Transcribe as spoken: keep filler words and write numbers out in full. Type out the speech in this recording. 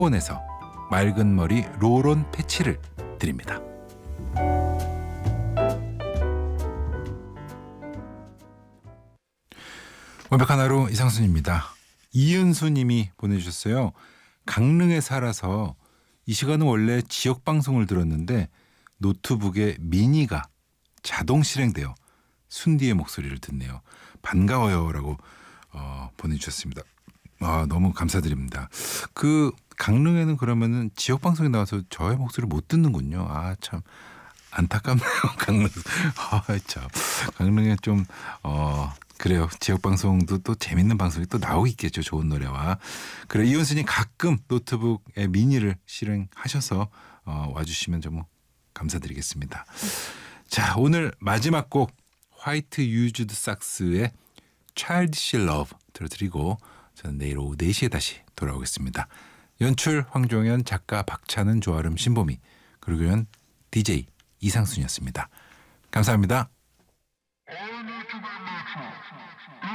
원에서 맑은 머리 롤온 패치를 드립니다. 완벽한 하루 이상순입니다. 이은수 님이 보내주셨어요. 강릉에 살아서 이 시간은 원래 지역 방송을 들었는데 노트북에 미니가 자동 실행되어 순디의 목소리를 듣네요. 반가워요 라고 어, 보내주셨습니다. 아, 너무 감사드립니다. 그 강릉에는 그러면은 지역 방송에 나와서 저의 목소리를 못 듣는군요. 아, 참 안타깝네요. 강릉. 아, 참 강릉에 좀 어. 그래요. 지역 방송도 또 재밌는 방송이 또 나오고 있겠죠. 좋은 노래와. 그래 이은수님 가끔 노트북에 미니를 실행하셔서 어, 와주시면 정말 감사드리겠습니다. 자, 오늘 마지막 곡 화이트 유즈드 삭스의 Childish Love 들어드리고 저는 내일 오후 네 시에 다시 돌아오겠습니다. 연출 황종현, 작가 박찬은, 조아름, 신보미, 그리고 디제이 이상순이었습니다. 감사합니다.